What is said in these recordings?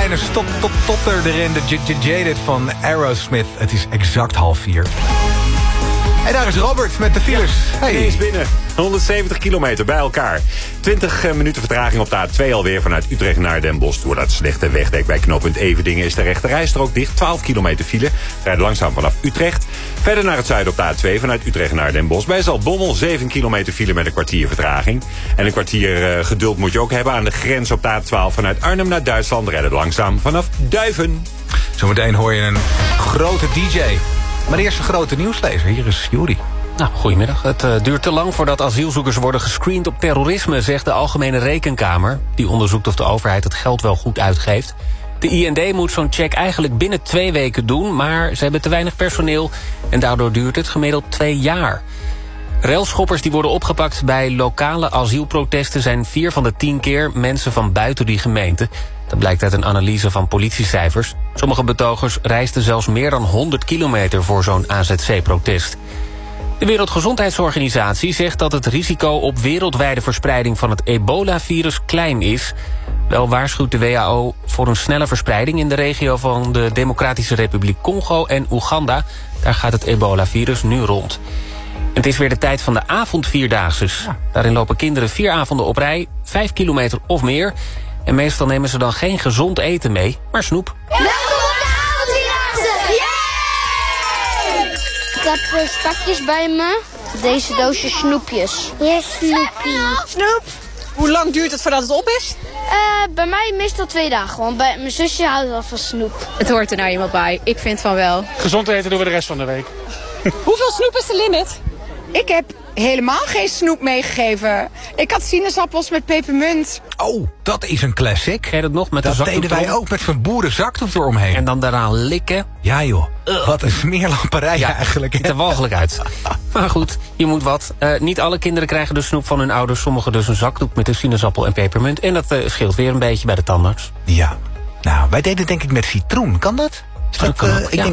kleine stotter erin, de Jaded van Aerosmith. Het is exact 3:30. En daar is Robert met de files. Hij is binnen. 170 kilometer bij elkaar. 20 minuten vertraging op de A2 alweer vanuit Utrecht naar Den Bosch. Door dat slechte wegdek bij knooppunt Everdingen is de rechterrijstrook dicht. 12 kilometer file. Rijden langzaam vanaf Utrecht. Verder naar het zuiden op de A2 vanuit Utrecht naar Den Bosch. Bij Zaltbommel 7 kilometer file met een kwartier vertraging. En een kwartier geduld moet je ook hebben aan de grens op de A12 vanuit Arnhem naar Duitsland. Rijden langzaam vanaf Duiven. Zometeen hoor je een grote DJ. Maar eerst een grote nieuwslezer. Hier is Juri. Nou, goedemiddag. Het duurt te lang voordat asielzoekers worden gescreend op terrorisme, zegt de Algemene Rekenkamer. Die onderzoekt of de overheid het geld wel goed uitgeeft. De IND moet zo'n check eigenlijk binnen 2 weken doen, maar ze hebben te weinig personeel en daardoor duurt het gemiddeld 2 jaar. Railschoppers die worden opgepakt bij lokale asielprotesten zijn 4 van de 10 keer mensen van buiten die gemeente. Dat blijkt uit een analyse van politiecijfers. Sommige betogers reisden zelfs meer dan 100 kilometer voor zo'n AZC-protest. De Wereldgezondheidsorganisatie zegt dat het risico op wereldwijde verspreiding van het ebola-virus klein is. Wel waarschuwt de WHO voor een snelle verspreiding in de regio van de Democratische Republiek Congo en Oeganda. Daar gaat het ebola-virus nu rond. Het is weer de tijd van de avondvierdaagses. Daarin lopen kinderen 4 avonden op rij, 5 kilometer of meer. En meestal nemen ze dan geen gezond eten mee, maar snoep. Welkom op de avondvierdaagse! Yay! Ik heb stakjes bij me. Deze doosje snoepjes. Hier snoepie. Snoep. Hoe lang duurt het voordat het op is? Bij mij meestal 2 dagen, want bij mijn zusje houdt wel van snoep. Het hoort er nou iemand bij. Ik vind van wel. Gezond eten doen we de rest van de week. Hoeveel snoep is de limit? Ik heb helemaal geen snoep meegegeven. Ik had sinaasappels met pepermunt. Oh, dat is een classic. Ken je dat nog met Dat de zakdoek deden wij erom? ook met zo'n boerenzakdoek eromheen. En dan daaraan likken. Ja joh, wat een smeerlamperij eigenlijk. Ziet er walgelijk uit. Maar goed, je moet wat. Niet alle kinderen krijgen de snoep van hun ouders. Sommigen dus een zakdoek met een sinaasappel en pepermunt. En dat scheelt weer een beetje bij de tandarts. Ja, nou, wij deden denk ik met citroen. Kan dat? Is dat kan ook, ik ja. denk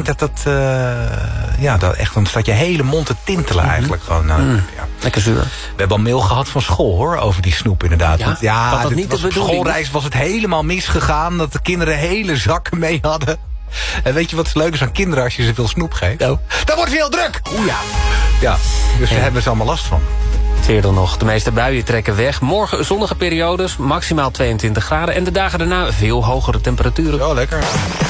dat echt, dan staat je hele mond te tintelen eigenlijk. Gewoon, ja. Lekker zuur. We hebben al mail gehad van school hoor, over die snoep inderdaad. Ja? Want, Was dat dit niet de was op bedoeling? schoolreis was het helemaal misgegaan. Dat de kinderen hele zakken mee hadden. En weet je wat leuk is aan kinderen als je ze veel snoep geeft? Oh. Dan wordt het heel druk! Oeh ja. Ja, dus daar hebben ze allemaal last van. Het weer dan nog. De meeste buien trekken weg. Morgen zonnige periodes, maximaal 22 graden. En de dagen daarna veel hogere temperaturen. Zo, lekker.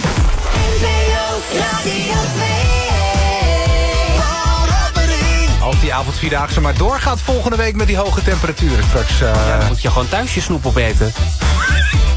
Als die avondvierdaagse maar doorgaat volgende week met die hoge temperaturen straks. Ja, dan moet je gewoon thuis je snoep opeten.